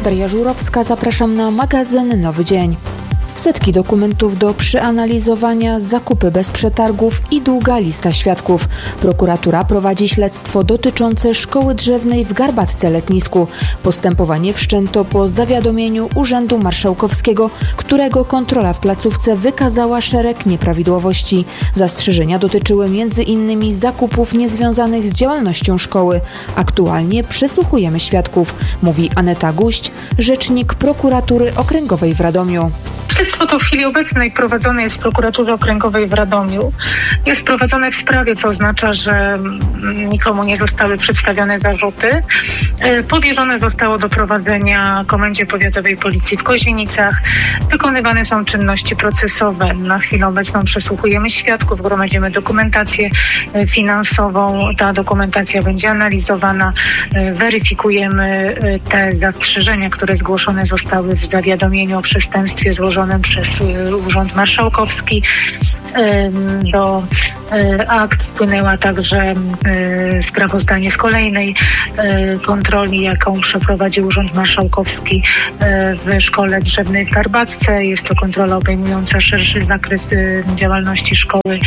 Kasperia Żurowska, zapraszam na magazyn Nowy Dzień. Setki dokumentów do przeanalizowania, zakupy bez przetargów i długa lista świadków. Prokuratura prowadzi śledztwo dotyczące szkoły drzewnej w Garbatce-Letnisku. Postępowanie wszczęto po zawiadomieniu Urzędu Marszałkowskiego, którego kontrola w placówce wykazała szereg nieprawidłowości. Zastrzeżenia dotyczyły m.in. zakupów niezwiązanych z działalnością szkoły. Aktualnie przesłuchujemy świadków, mówi Aneta Guść, rzecznik Prokuratury Okręgowej w Radomiu. Śledztwo to w chwili obecnej prowadzone jest w Prokuraturze Okręgowej w Radomiu. Jest prowadzone w sprawie, co oznacza, że nikomu nie zostały przedstawione zarzuty. Powierzone zostało do prowadzenia Komendzie Powiatowej Policji w Kozienicach. Wykonywane są czynności procesowe. Na chwilę obecną przesłuchujemy świadków, gromadzimy dokumentację finansową. Ta dokumentacja będzie analizowana. Weryfikujemy te zastrzeżenia, które zgłoszone zostały w zawiadomieniu o przestępstwie złożonym przez Urząd Marszałkowski. Do akt wpłynęła także sprawozdanie z kolejnej kontroli, jaką przeprowadził Urząd Marszałkowski w szkole drzewnej w Garbatce. Jest to kontrola obejmująca szerszy zakres działalności szkoły.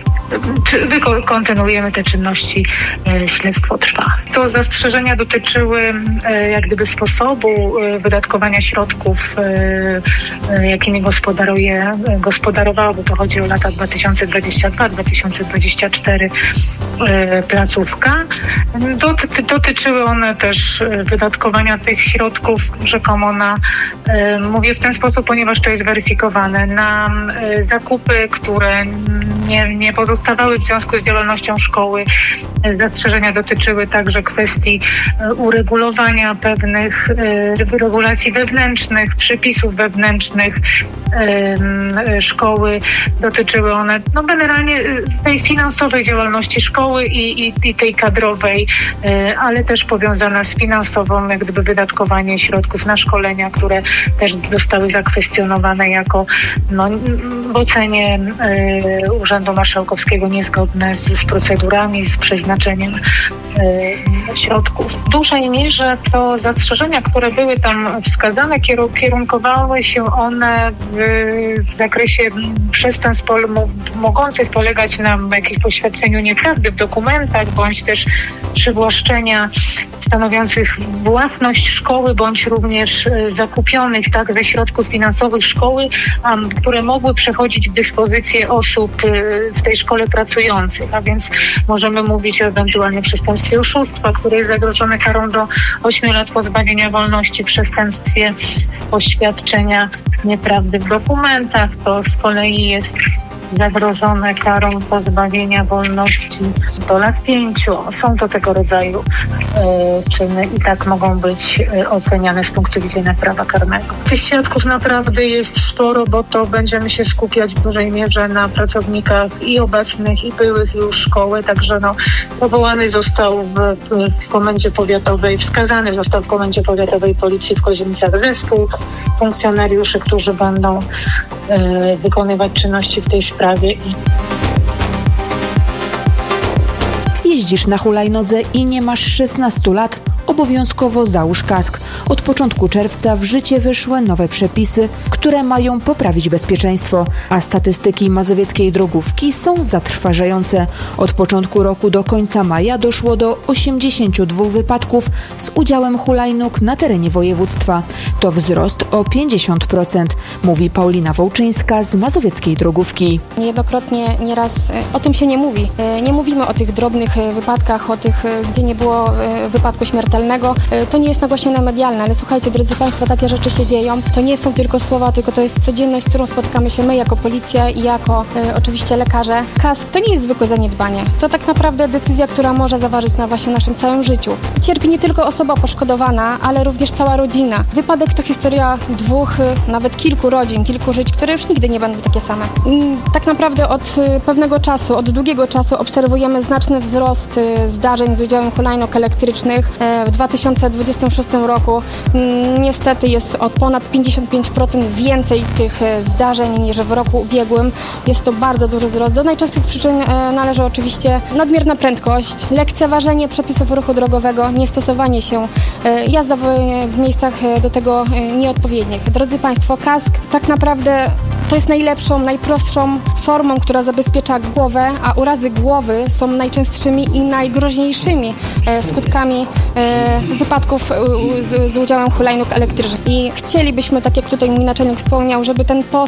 Kontynuujemy te czynności, śledztwo trwa. To zastrzeżenia dotyczyły jak gdyby sposobu wydatkowania środków, jakimi gospodarowało, bo to chodzi o lata 2022-2024 placówka. Dotyczyły one też wydatkowania tych środków rzekomo mówię w ten sposób, ponieważ to jest weryfikowane, na zakupy, które nie pozostawały w związku z działalnością szkoły. Zastrzeżenia dotyczyły także kwestii uregulowania pewnych regulacji wewnętrznych, przepisów wewnętrznych szkoły. Dotyczyły one generalnie tej finansowej działalności szkoły i tej kadrowej, ale też powiązana z finansową, jak gdyby wydatkowanie środków na szkolenia, które też zostały zakwestionowane jako w ocenie Urzędu Marszałkowskiego niezgodne z procedurami, z przeznaczeniem środków. W dużej mierze to zastrzeżenia, które były tam wskazane, kierunkowały się one w zakresie przestępstw mogących polegać na jakimś poświadczeniu nieprawdy w dokumentach, bądź też przywłaszczenia stanowiących własność szkoły, bądź również zakupionych ze środków finansowych szkoły, które mogły przechodzić w dyspozycję osób w tej szkole pracujących, a więc możemy mówić o ewentualnie przestępstwie oszustwa, które jest zagrożone karą do 8 lat pozbawienia wolności, przestępstwie poświadczenia nieprawdy w dokumentach, to z kolei jest zagrożone karą pozbawienia wolności do lat 5. Są to tego rodzaju czyny i tak mogą być oceniane z punktu widzenia prawa karnego. Tych świadków naprawdę jest sporo, bo to będziemy się skupiać w dużej mierze na pracownikach i obecnych, i byłych już szkoły, także powołany został w Komendzie Powiatowej, wskazany został w Komendzie Powiatowej Policji w Kozienicach zespół funkcjonariuszy, którzy będą wykonywać czynności w tej sprawie. Jeździsz na hulajnodze i nie masz 16 lat? Obowiązkowo załóż kask. Od początku czerwca w życie weszły nowe przepisy, które mają poprawić bezpieczeństwo, a statystyki mazowieckiej drogówki są zatrważające. Od początku roku do końca maja doszło do 82 wypadków z udziałem hulajnóg na terenie województwa. To wzrost o 50%, mówi Paulina Wołczyńska z mazowieckiej drogówki. Niejednokrotnie nieraz o tym się nie mówi. Nie mówimy o tych drobnych wypadkach, o tych, gdzie nie było wypadku śmiertelnego. To nie jest nagłaśnione medialne, ale słuchajcie, drodzy Państwo, takie rzeczy się dzieją. To nie są tylko słowa, tylko to jest codzienność, z którą spotykamy się my jako policja i jako oczywiście lekarze. Kask to nie jest zwykłe zaniedbanie. To tak naprawdę decyzja, która może zaważyć na właśnie naszym całym życiu. Cierpi nie tylko osoba poszkodowana, ale również cała rodzina. Wypadek to historia dwóch, nawet kilku rodzin, kilku żyć, które już nigdy nie będą takie same. Tak naprawdę od pewnego czasu, od długiego czasu obserwujemy znaczny wzrost zdarzeń z udziałem hulajnóg elektrycznych. W 2026 roku niestety jest o ponad 55% więcej tych zdarzeń niż w roku ubiegłym. Jest to bardzo duży wzrost. Do najczęstszych przyczyn należy oczywiście nadmierna prędkość, lekceważenie przepisów ruchu drogowego, niestosowanie się, jazda w miejscach do tego nieodpowiednich. Drodzy Państwo, kask tak naprawdę to jest najlepszą, najprostszą formą, która zabezpiecza głowę, a urazy głowy są najczęstszymi i najgroźniejszymi skutkami wypadków z udziałem hulajnóg elektrycznych. I chcielibyśmy, tak jak tutaj mój naczelnik wspomniał, żeby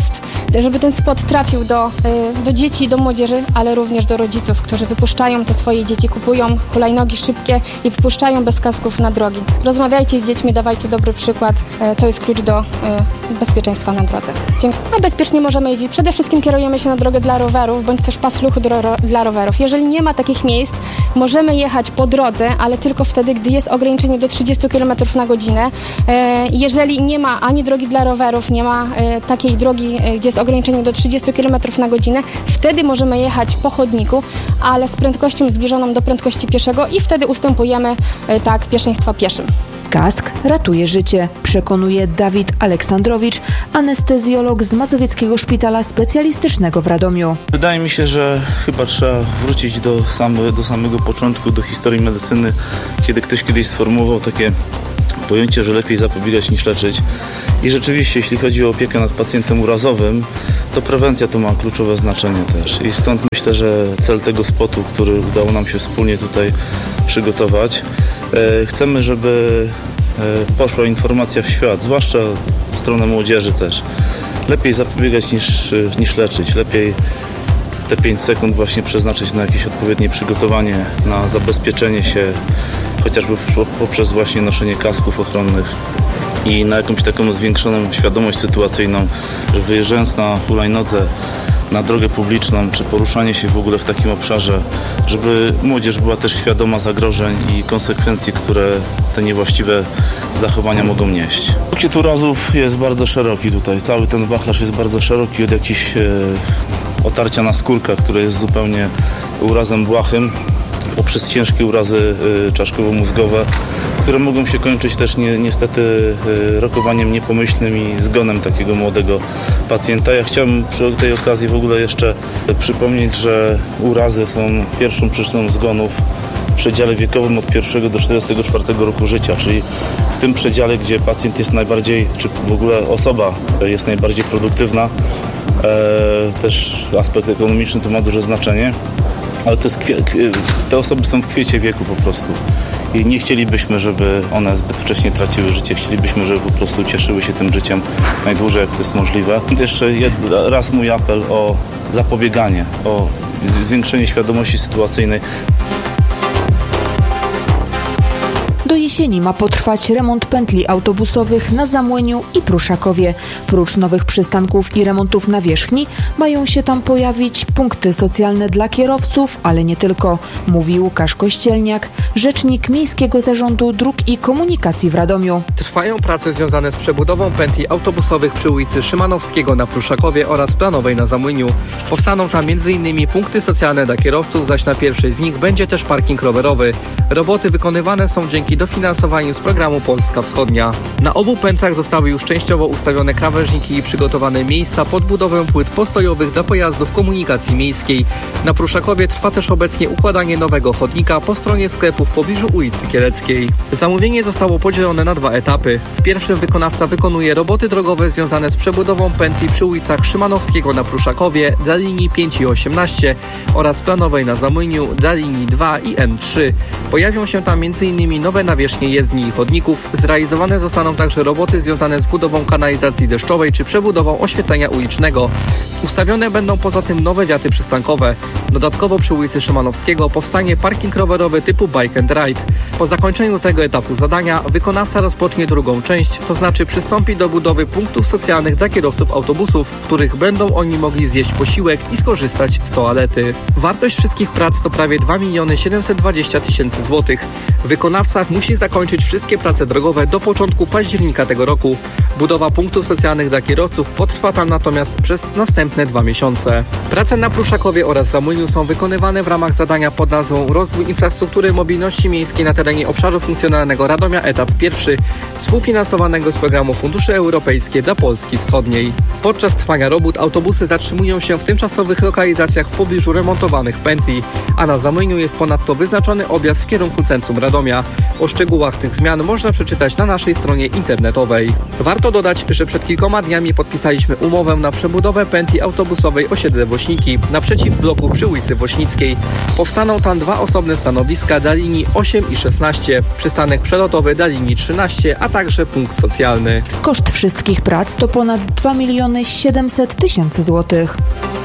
ten spot trafił do dzieci, do młodzieży, ale również do rodziców, którzy wypuszczają te swoje dzieci, kupują hulajnogi szybkie i wypuszczają bez kasków na drogi. Rozmawiajcie z dziećmi, dawajcie dobry przykład. To jest klucz do bezpieczeństwa na drodze. Dziękuję. A bezpiecznie możemy jeździć. Przede wszystkim kierujemy się na drogę dla rowerów, bądź też pas ruchu dla rowerów. Jeżeli nie ma takich miejsc, możemy jechać po drodze, ale tylko wtedy, gdy jest ograniczenie do 30 km na godzinę. Jeżeli nie ma ani drogi dla rowerów, nie ma takiej drogi, gdzie jest ograniczenie do 30 km na godzinę, wtedy możemy jechać po chodniku, ale z prędkością zbliżoną do prędkości pieszego i wtedy ustępujemy pierwszeństwa pieszym. Kask ratuje życie, przekonuje Dawid Aleksandrowicz, anestezjolog z Mazowieckiego Szpitala Specjalistycznego w Radomiu. Wydaje mi się, że chyba trzeba wrócić do samego początku, do historii medycyny, kiedy ktoś kiedyś sformułował takie pojęcie, że lepiej zapobiegać niż leczyć. I rzeczywiście, jeśli chodzi o opiekę nad pacjentem urazowym, to prewencja to ma kluczowe znaczenie też. I stąd myślę, że cel tego spotu, który udało nam się wspólnie tutaj przygotować, chcemy, żeby poszła informacja w świat, zwłaszcza w stronę młodzieży też. Lepiej zapobiegać niż leczyć. Lepiej te 5 sekund właśnie przeznaczyć na jakieś odpowiednie przygotowanie, na zabezpieczenie się, chociażby poprzez właśnie noszenie kasków ochronnych i na jakąś taką zwiększoną świadomość sytuacyjną, że wyjeżdżając na hulajnodze na drogę publiczną, czy poruszanie się w ogóle w takim obszarze, żeby młodzież była też świadoma zagrożeń i konsekwencji, które te niewłaściwe zachowania mogą nieść. Bukiet urazów jest bardzo szeroki tutaj. Cały ten wachlarz jest bardzo szeroki, od jakichś otarcia na skórka, które jest zupełnie urazem błahym, poprzez ciężkie urazy czaszkowo-mózgowe, które mogą się kończyć też niestety rokowaniem niepomyślnym i zgonem takiego młodego pacjenta. Ja chciałbym przy tej okazji w ogóle jeszcze przypomnieć, że urazy są pierwszą przyczyną zgonów w przedziale wiekowym od 1 do 44 roku życia, czyli w tym przedziale, gdzie pacjent jest najbardziej, czy w ogóle osoba jest najbardziej produktywna. Też aspekt ekonomiczny to ma duże znaczenie. Ale te osoby są w kwiecie wieku po prostu i nie chcielibyśmy, żeby one zbyt wcześnie traciły życie. Chcielibyśmy, żeby po prostu cieszyły się tym życiem najdłużej, jak to jest możliwe. Jeszcze raz mój apel o zapobieganie, o zwiększenie świadomości sytuacyjnej. Do jesieni ma potrwać remont pętli autobusowych na Zamłyniu i Pruszakowie. Prócz nowych przystanków i remontów nawierzchni mają się tam pojawić punkty socjalne dla kierowców, ale nie tylko, mówi Łukasz Kościelniak, rzecznik Miejskiego Zarządu Dróg i Komunikacji w Radomiu. Trwają prace związane z przebudową pętli autobusowych przy ulicy Szymanowskiego na Pruszakowie oraz Planowej na Zamłyniu. Powstaną tam m.in. punkty socjalne dla kierowców, zaś na pierwszej z nich będzie też parking rowerowy. Roboty wykonywane są dzięki dofinansowaniu z programu Polska Wschodnia. Na obu pętlach zostały już częściowo ustawione krawężniki i przygotowane miejsca pod budowę płyt postojowych dla pojazdów komunikacji miejskiej. Na Pruszakowie trwa też obecnie układanie nowego chodnika po stronie sklepu w pobliżu ulicy Kieleckiej. Zamówienie zostało podzielone na 2 etapy. W pierwszym wykonawca wykonuje roboty drogowe związane z przebudową pętli przy ulicach Szymanowskiego na Pruszakowie dla linii 5 i 18 oraz Planowej na Zamłyniu dla linii 2 i N3. Pojawią się tam m.in. nowe nawierzchnie jezdni i chodników. Zrealizowane zostaną także roboty związane z budową kanalizacji deszczowej czy przebudową oświetlenia ulicznego. Ustawione będą poza tym nowe wiaty przystankowe. Dodatkowo przy ulicy Szymanowskiego powstanie parking rowerowy typu Bike and Ride. Po zakończeniu tego etapu zadania wykonawca rozpocznie drugą część, to znaczy przystąpi do budowy punktów socjalnych dla kierowców autobusów, w których będą oni mogli zjeść posiłek i skorzystać z toalety. Wartość wszystkich prac to prawie 2 720 000 złotych. Wykonawca musi zakończyć wszystkie prace drogowe do początku października tego roku. Budowa punktów socjalnych dla kierowców potrwa tam natomiast przez następne 2 miesiące. Prace na Pruszakowie oraz Zamojniu są wykonywane w ramach zadania pod nazwą Rozwój infrastruktury mobilności miejskiej na terenie obszaru funkcjonalnego Radomia etap pierwszy, współfinansowanego z programu Fundusze Europejskie dla Polski Wschodniej. Podczas trwania robót autobusy zatrzymują się w tymczasowych lokalizacjach w pobliżu remontowanych pętli, a na Zamojniu jest ponadto wyznaczony objazd w kierunku centrum Radomia. O szczegółach tych zmian można przeczytać na naszej stronie internetowej. Warto dodać, że przed kilkoma dniami podpisaliśmy umowę na przebudowę pętli autobusowej osiedle Wośniki naprzeciw bloku przy ulicy Wośnickiej. Powstaną tam 2 osobne stanowiska dla linii 8 i 16, przystanek przelotowy dla linii 13, a także punkt socjalny. Koszt wszystkich prac to ponad 2 700 000 złotych.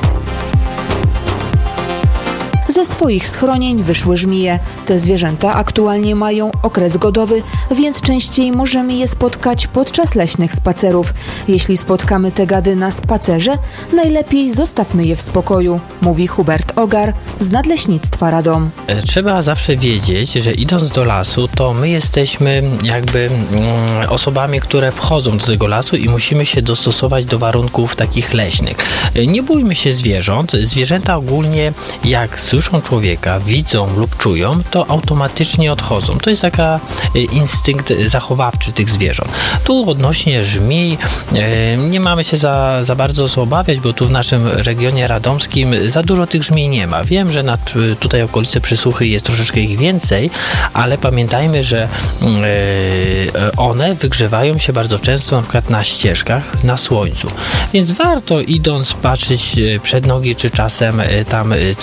Ze swoich schronień wyszły żmije. Te zwierzęta aktualnie mają okres godowy, więc częściej możemy je spotkać podczas leśnych spacerów. Jeśli spotkamy te gady na spacerze, najlepiej zostawmy je w spokoju, mówi Hubert Ogar z Nadleśnictwa Radom. Trzeba zawsze wiedzieć, że idąc do lasu, to my jesteśmy jakby osobami, które wchodzą do tego lasu i musimy się dostosować do warunków takich leśnych. Nie bójmy się zwierząt. Zwierzęta ogólnie jak słyszą człowieka, widzą lub czują, to automatycznie odchodzą. To jest taki instynkt zachowawczy tych zwierząt. Tu odnośnie żmij nie mamy się za bardzo co obawiać, bo tu w naszym regionie radomskim za dużo tych żmij nie ma. Wiem, że tutaj okolice Przysuchy jest troszeczkę ich więcej, ale pamiętajmy, że one wygrzewają się bardzo często na przykład na ścieżkach, na słońcu. Więc warto idąc patrzeć przed nogi, czy czasem tam